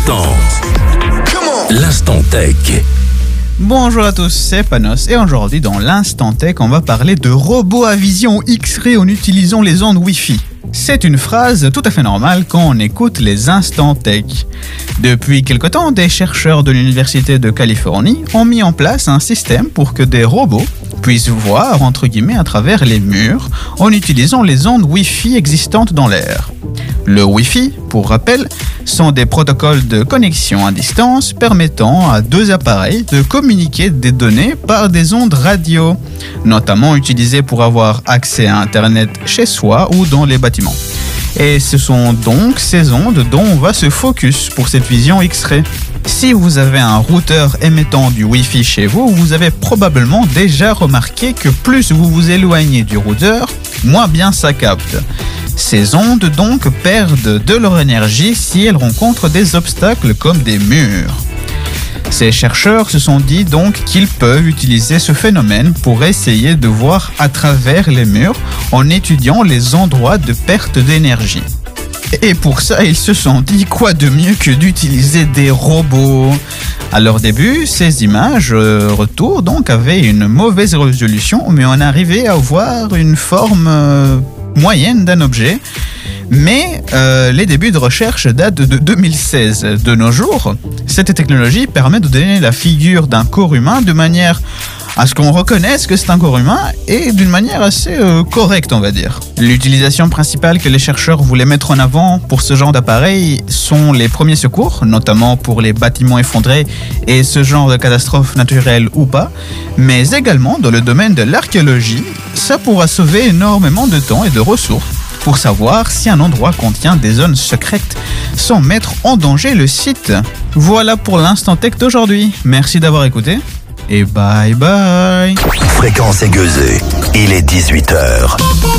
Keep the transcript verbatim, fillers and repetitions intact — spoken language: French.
l'instant. L'instant tech. Bonjour à tous, c'est Panos et aujourd'hui dans l'Instant Tech, on va parler de robots à vision X-ray en utilisant les ondes Wi-Fi. C'est une phrase tout à fait normale quand on écoute les Instants Tech. Depuis quelque temps, des chercheurs de l'Université de Californie ont mis en place un système pour que des robots puissent voir entre guillemets à travers les murs en utilisant les ondes Wi-Fi existantes dans l'air. Le Wi-Fi, pour rappel, sont des protocoles de connexion à distance permettant à deux appareils de communiquer des données par des ondes radio, notamment utilisées pour avoir accès à Internet chez soi ou dans les bâtiments. Et ce sont donc ces ondes dont on va se focus pour cette vision X-ray. Si vous avez un routeur émettant du Wi-Fi chez vous, vous avez probablement déjà remarqué que plus vous vous éloignez du routeur, moins bien ça capte. Ces ondes donc perdent de leur énergie si elles rencontrent des obstacles comme des murs. Ces chercheurs se sont dit donc qu'ils peuvent utiliser ce phénomène pour essayer de voir à travers les murs en étudiant les endroits de perte d'énergie. Et pour ça, ils se sont dit quoi de mieux que d'utiliser des robots. À leur début, ces images euh, retour donc avaient une mauvaise résolution, mais on arrivait à voir une forme euh, moyenne d'un objet. Mais euh, les débuts de recherche datent de deux mille seize. De nos jours, cette technologie permet de donner la figure d'un corps humain de manière à ce qu'on reconnaisse que c'est un corps humain et d'une manière assez euh, correcte, on va dire. L'utilisation principale que les chercheurs voulaient mettre en avant pour ce genre d'appareil sont les premiers secours, notamment pour les bâtiments effondrés et ce genre de catastrophes naturelles ou pas, mais également dans le domaine de l'archéologie, ça pourra sauver énormément de temps et de ressources pour savoir si un endroit contient des zones secrètes sans mettre en danger le site. Voilà pour l'Instant Tech d'aujourd'hui. Merci d'avoir écouté et bye bye. Fréquence aiguisée, il est dix-huit heures.